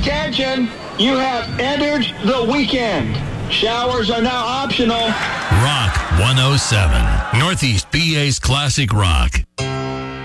Attention, you have entered the weekend. Showers are now optional. Rock 107, Northeast PA's classic rock.